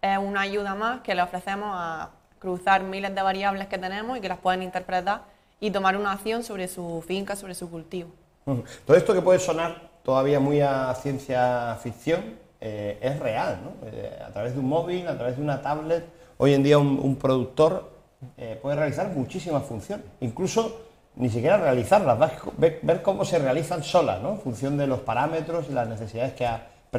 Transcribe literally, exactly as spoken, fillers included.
es una ayuda más que le ofrecemos a cruzar miles de variables que tenemos y que las pueden interpretar y tomar una acción sobre su finca, sobre su cultivo. Todo esto que puede sonar todavía muy a ciencia ficción eh, es real, ¿no? Eh, a través de un móvil, a través de una tablet, hoy en día un, un productor eh, puede realizar muchísimas funciones, incluso ni siquiera realizarlas, ver, ver cómo se realizan solas, ¿no? En función de los parámetros y las necesidades que ha,